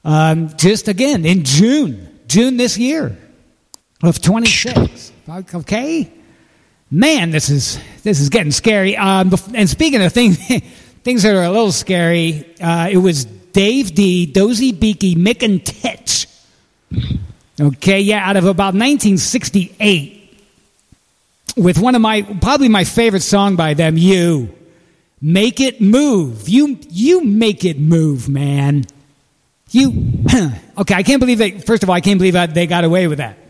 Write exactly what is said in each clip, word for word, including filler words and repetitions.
Um, just again in June, June this year of twenty-six. Okay, man, this is this is getting scary. Um, and speaking of things, things that are a little scary, uh, it was Dave D, Dozy Beaky, Mick and Titch. Okay, yeah, out of about nineteen sixty-eight. With one of my, probably my favorite song by them, You. Make It Move. You you make it move, man. You, okay, I can't believe they, first of all, I can't believe that they got away with that.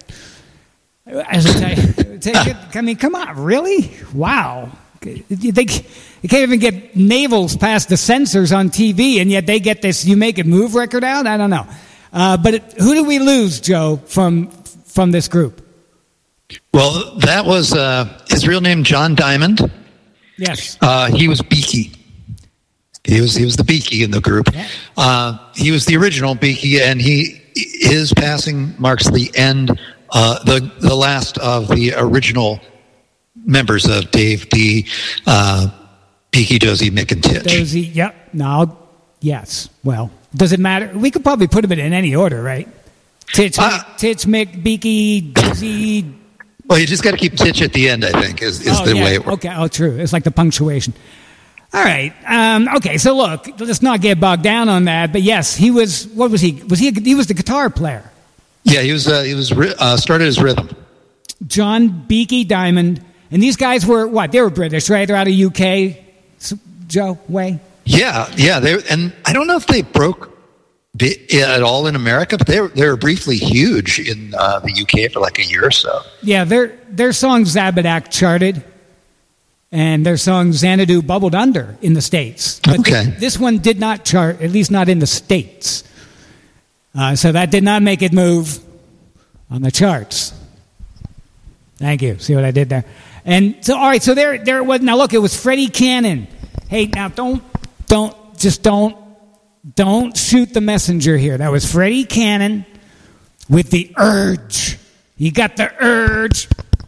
As I tell you, I mean, come on, really? Wow. They, they can't even get navels past the censors on T V, and yet they get this You Make It Move record out? I don't know. Uh, but it, who did we lose, Joe, from from this group? Well, that was uh, his real name, John Diamond. Yes. Uh, he was Beaky. He was he was the Beaky in the group. Yeah. Uh, he was the original Beaky, and he his passing marks the end, uh, the the last of the original members of Dave D, uh, Beaky, Dozy, Mick, and Titch. Dozy, yep. No, yes. Well, does it matter? We could probably put them in any order, right? Titch, uh, Titch, Mick, Beaky, Dozy. Well, you just got to keep Titch at the end, I think, is, is oh, the yeah. way it works. Okay, oh, true. It's like the punctuation. All right. Um, okay, so look, let's not get bogged down on that. But yes, he was, what was he? Was he, a, he was the guitar player. Yeah, he was, uh, he was uh, started as rhythm. John Beaky Diamond. And these guys were, what? They were British, right? They're out of U K, Joe, way? Yeah, yeah. They, and I don't know if they broke at all in America, but they were, they were briefly huge in uh, the U K for like a year or so. Yeah, their their song Zabadak charted, and their song Xanadu bubbled under in the States. But okay. Th- this one did not chart, at least not in the States. Uh, so that did not make it move on the charts. Thank you. See what I did there? And so, all right, so there, there it was. Now, look, it was Freddie Cannon. Hey, now, don't, don't, just don't, don't shoot the messenger here. That was Freddie Cannon with the urge. He got the urge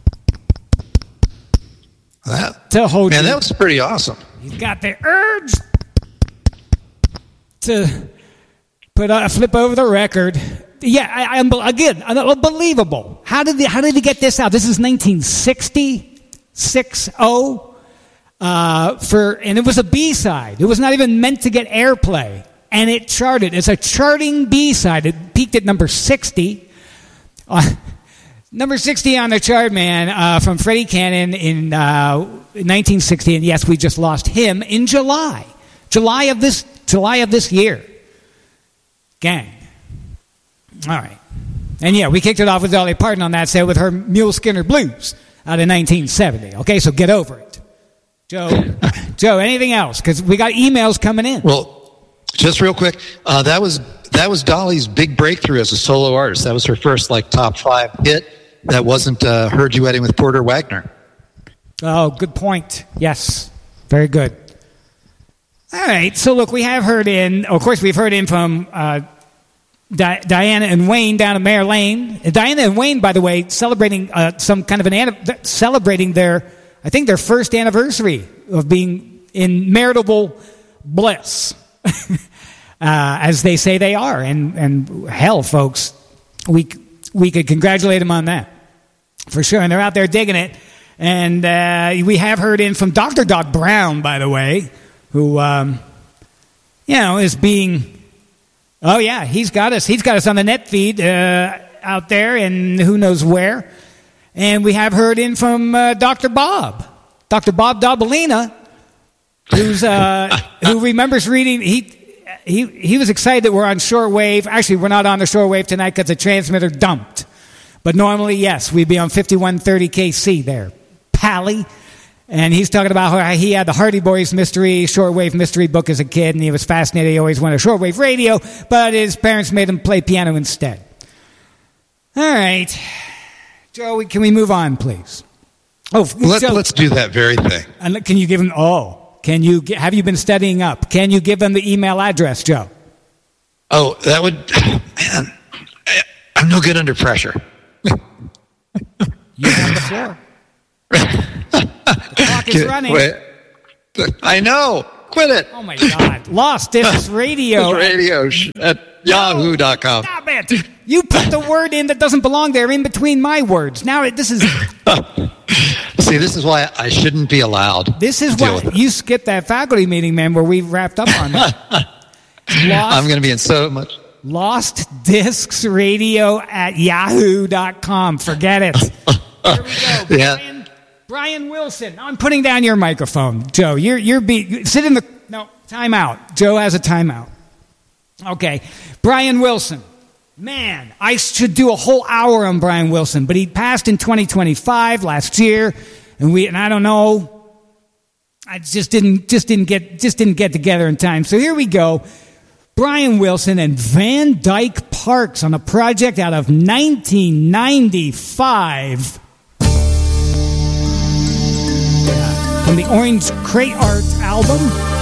that, to hold man, you. that was pretty awesome. He's got the urge to put a flip over the record. Yeah, I, I'm again unbelievable. How did the, how did he get this out? This is nineteen sixty, six oh, uh, for and it was a B-side. It was not even meant to get airplay, and it charted. It's a charting B-side. It peaked at number sixty. Uh, number sixty on the chart, man, uh, from Freddie Cannon in uh, nineteen sixty, and yes, we just lost him in July, July of this July of this year. Gang. All right. And yeah, we kicked it off with Dolly Parton on that set with her Mule Skinner Blues out of nineteen seventy. Okay, so get over it. Joe, Joe, anything else? Because we got emails coming in. Well, just real quick, uh, that was that was Dolly's big breakthrough as a solo artist. That was her first like top five hit that wasn't uh, her duetting with Porter Wagner. Oh, good point. Yes, very good. All right, so look, we have heard in, of course, we've heard in from uh, Di- Diana and Wayne down at Mare Lane. And Diana and Wayne, by the way, celebrating uh, some kind of an an- celebrating their, I think their first anniversary of being in marital bliss, uh, as they say they are. And and hell, folks, we we could congratulate them on that for sure. And they're out there digging it. And uh, we have heard in from Doctor Doc Brown, by the way, who um, you know is being. Oh, yeah, he's got us. He's got us on the net feed uh, out there and who knows where. And we have heard in from uh, Doctor Bob, Doctor Bob Dobalina, who's uh, who remembers reading. He he he was excited that we're on shortwave. Actually, we're not on the shortwave tonight because the transmitter dumped. But normally, yes, we'd be on fifty-one thirty K C there. Pally. And he's talking about how he had the Hardy Boys mystery, shortwave mystery book as a kid, and he was fascinated. He always wanted a shortwave radio, but his parents made him play piano instead. All right. Joe, can we move on, please? Oh, Let, Joe, let's do that very thing. And can you give him, oh, can you, have you been studying up? Can you give them the email address, Joe? Oh, that would, man, I'm no good under pressure. You have the floor. The clock is running. Wait. I know. Quit it. Oh, my God. Lost this radio. This radio. That, Yahoo dot com. Stop it. You put the word in that doesn't belong there in between my words. Now it, this is... See, this is why I shouldn't be allowed. This is to deal why with it. you skipped that faculty meeting, man, where we wrapped up on that. Lost, I'm going to be in so much... Lost Discs Radio at yahoo dot com. Forget it. Here we go. Yeah. Brian, Brian Wilson. I'm putting down your microphone. Joe, you're, you're be, sit in the... No, time out. Joe has a timeout. Okay. Brian Wilson. Man, I should do a whole hour on Brian Wilson, but he passed in twenty twenty-five last year, and we and I don't know, I just didn't just didn't get just didn't get together in time. So here we go, Brian Wilson and Van Dyke Parks on a project out of nineteen ninety-five from the Orange Crate Art album.